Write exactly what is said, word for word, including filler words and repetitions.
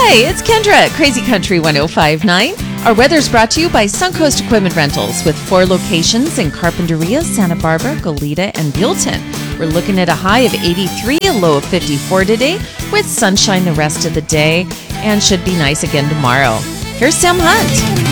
Hey, it's Kendra at Crazy Country one oh five point nine. Our weather's brought to you by Suncoast Equipment Rentals with four locations in Carpinteria, Santa Barbara, Goleta, and Buellton. We're looking at a high of eighty-three, a low of fifty-four today with sunshine the rest of the day, and should be nice again tomorrow. Here's Sam Hunt.